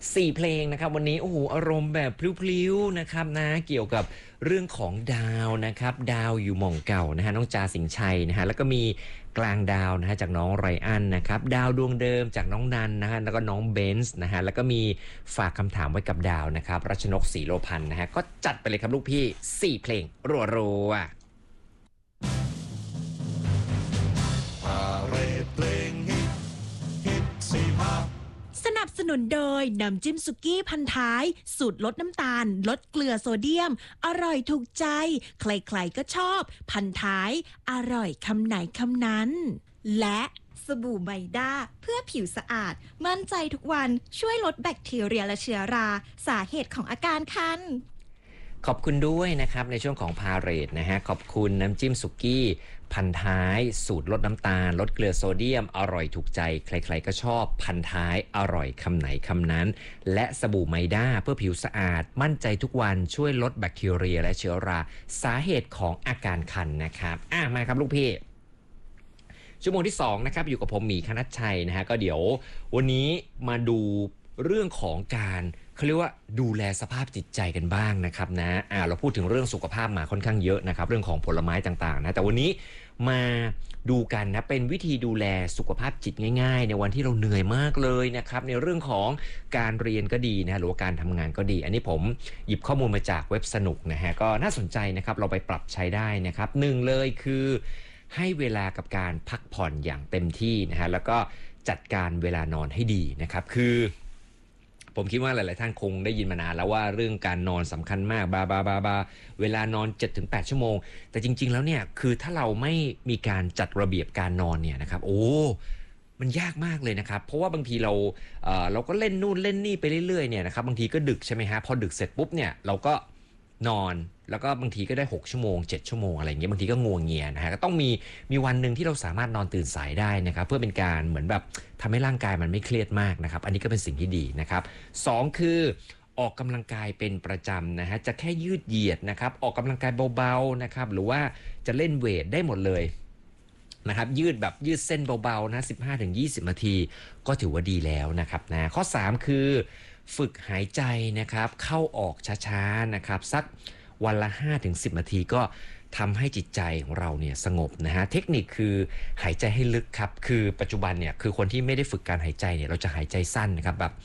4เพลงนะครับวันนี้โอ้โหอารมณ์แบบพลิ้วๆนะครับนะเกี่ยวกับเรื่องของดาวนะครับดาวอยู่หม่องเก่านะฮะน้องจาสิงห์ชัยนะฮะแล้วก็มีกลางดาวนะฮะจากน้องไรอันนะครับดาวดวงเดิมจากน้องนันนะฮะแล้วก็น้องเบนซ์นะฮะแล้วก็มีฝากคำถามไว้กับดาวนะครับรัชนกศรีโลพันธ์นะฮะก็จัดไปเลยครับลูกพี่4เพลงรัวๆพาเรดเพลงฮิตสี่ภาคสนับสนุนโดยน้ำจิ้มสุกี้พันท้ายสูตรลดน้ำตาลลดเกลือโซเดียมอร่อยถูกใจใครๆก็ชอบพันท้ายอร่อยคำไหนคำนั้นและสบู่ไมด้าเพื่อผิวสะอาดมั่นใจทุกวันช่วยลดแบคทีเรียและเชื้อราสาเหตุของอาการคันขอบคุณด้วยนะครับในช่วงของพาเรดนะฮะขอบคุณน้ำจิ้มสุกี้พันท้ายสูตรลดน้ำตาลลดเกลือโซเดียมอร่อยถูกใจใครๆก็ชอบพันท้ายอร่อยคำไหนคำนั้นและสบู่ไมด้าเพื่อผิวสะอาดมั่นใจทุกวันช่วยลดแบคทีเรียและเชื้อราสาเหตุของอาการคันนะครับมาครับลูกพี่ชั่วโมงที่2นะครับอยู่กับผมหมีคณัชชัยนะฮะก็เดี๋ยววันนี้มาดูเรื่องของการเขาเรียกว่าดูแลสภาพจิตใจกันบ้างนะครับนะเราพูดถึงเรื่องสุขภาพมาค่อนข้างเยอะนะครับเรื่องของผลไม้ต่างๆนะแต่วันนี้มาดูกันนะเป็นวิธีดูแลสุขภาพจิตง่ายๆในวันที่เราเหนื่อยมากเลยนะครับในเรื่องของการเรียนก็ดีนะหรือว่าการทำงานก็ดีอันนี้ผมหยิบข้อมูลมาจากเว็บสนุกนะฮะก็น่าสนใจนะครับเราไปปรับใช้ได้นะครับหนึ่งเลยคือให้เวลากับการพักผ่อนอย่างเต็มที่นะฮะแล้วก็จัดการเวลานอนให้ดีนะครับคือผมคิดว่าหลายๆท่านคงได้ยินมานานแล้วว่าเรื่องการนอนสำคัญมากเวลานอน 7-8 ชั่วโมงแต่จริงๆแล้วเนี่ยคือถ้าเราไม่มีการจัดระเบียบการนอนเนี่ยนะครับมันยากมากเลยนะครับเพราะว่าบางทีเราก็เล่นนู่นเล่นนี่ไปเรื่อยๆเนี่ยนะครับบางทีก็ดึกใช่ไหมฮะพอดึกเสร็จปุ๊บเนี่ยเราก็นอนแล้วก็บางทีก็ได้6ชั่วโมง7ชั่วโมงอะไรอย่างเงี้ยบางทีก็งัวเงียนะฮะก็ต้องมีวันหนึ่งที่เราสามารถนอนตื่นสายได้นะครับเพื่อเป็นการเหมือนแบบทำให้ร่างกายมันไม่เครียดมากนะครับอันนี้ก็เป็นสิ่งที่ดีนะครับ2คือออกกำลังกายเป็นประจำนะฮะจะแค่ยืดเหยียดนะครับออกกำลังกายเบาๆนะครับหรือว่าจะเล่นเวทได้หมดเลยนะครับยืดเส้นเบาๆนะ 15-20 นาทีก็ถือว่าดีแล้วนะครับนะข้อ3คือฝึกหายใจนะครับเข้าออกช้าๆนะครับสักวันละ 5-10 นาทีก็ทำให้จิตใจของเราเนี่ยสงบนะฮะเทคนิคคือหายใจให้ลึกครับคือปัจจุบันเนี่ยคือคนที่ไม่ได้ฝึกการหายใจเนี่ยเราจะหายใจสั้นนะครับแบบ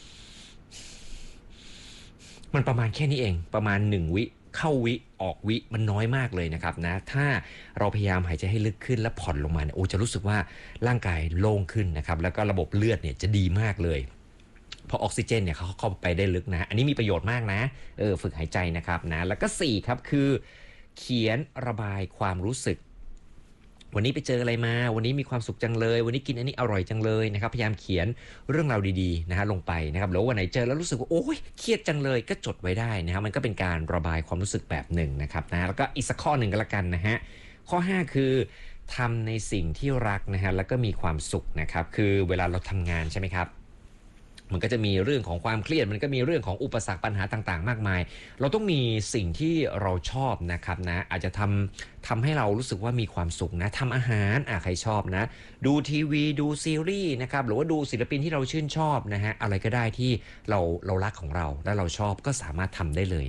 มันประมาณแค่นี้เองประมาณ1วิเข้าวิออกวิมันน้อยมากเลยนะครับนะถ้าเราพยายามหายใจให้ลึกขึ้นและผ่อนลงมาเนี่ยจะรู้สึกว่าร่างกายโล่งขึ้นนะครับแล้วก็ระบบเลือดเนี่ยจะดีมากเลยเพราะออกซิเจนเนี่ยเขาเข้าไปได้ลึกนะอันนี้มีประโยชน์มากนะฝึกหายใจนะครับนะแล้วก็4ครับคือเขียนระบายความรู้สึกวันนี้ไปเจออะไรมาวันนี้มีความสุขจังเลยวันนี้กินอันนี้อร่อยจังเลยนะครับพยายามเขียนเรื่องราวดีๆนะฮะลงไปนะครับแล้ววันไหนเจอแล้วรู้สึกว่าโอ้ยเครียดจังเลยก็จดไว้ได้นะครับมันก็เป็นการระบายความรู้สึกแบบหนึ่งนะครับนะแล้วก็อีกสักข้อหนึ่งก็แล้วกันนะฮะข้อ5คือทำในสิ่งที่รักนะฮะแล้วก็มีความสุขนะครับคือเวลาเราทำงานใช่ไหมครับมันก็จะมีเรื่องของความเครียดมันก็มีเรื่องของอุปสรรคปัญหาต่างๆมากมายเราต้องมีสิ่งที่เราชอบนะครับนะอาจจะทำให้เรารู้สึกว่ามีความสุขนะทำอาหารใครชอบนะดูทีวีดูซีรีส์นะครับหรือว่าดูศิลปินที่เราชื่นชอบนะฮะอะไรก็ได้ที่เรารักของเราและเราชอบก็สามารถทำได้เลย